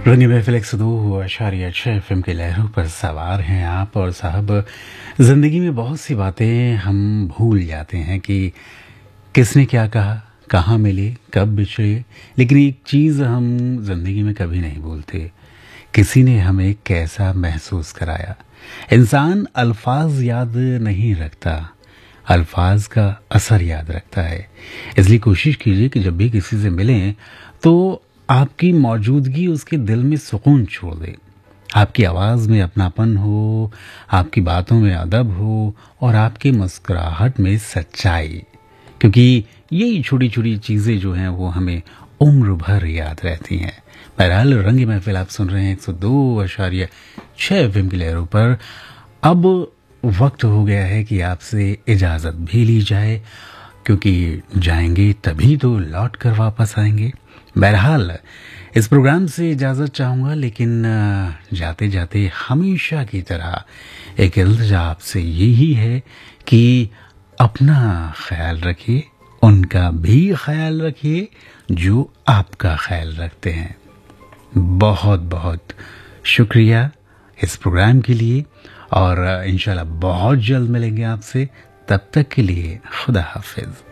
रंग महफिल 102.6 FM की लहरों पर सवार हैं आप। और साहब, ज़िंदगी में बहुत सी बातें हम भूल जाते हैं कि किसने क्या कहा, कहाँ मिले, कब बिछड़े। लेकिन एक चीज़ हम ज़िंदगी में कभी नहीं भूलते, किसी ने हमें कैसा महसूस कराया। इंसान अल्फाज याद नहीं रखता, अल्फाज का असर याद रखता है। इसलिए कोशिश कीजिए कि जब भी किसी से मिलें तो आपकी मौजूदगी उसके दिल में सुकून छोड़ दे। आपकी आवाज़ में अपनापन हो, आपकी बातों में अदब हो और आपकी मुस्कुराहट में सच्चाई। क्योंकि यही छोटी छोटी चीज़ें जो हैं वो हमें उम्र भर याद रहती हैं। बहरहाल, रंग महफिल आप सुन रहे हैं 102.6 FM की लहरों पर। अब वक्त हो गया है कि आपसे इजाज़त भी ली जाए, क्योंकि जाएंगे तभी तो लौट कर वापस आएंगे। बहरहाल, इस प्रोग्राम से इजाज़त चाहूँगा, लेकिन जाते जाते हमेशा की तरह एक इल्तिजा आपसे यही है कि अपना ख्याल रखिए, उनका भी ख्याल रखिए जो आपका ख्याल रखते हैं। बहुत बहुत शुक्रिया इस प्रोग्राम के लिए, और इंशाल्लाह बहुत जल्द मिलेंगे आपसे। तब तक के लिए खुदा हाफिज।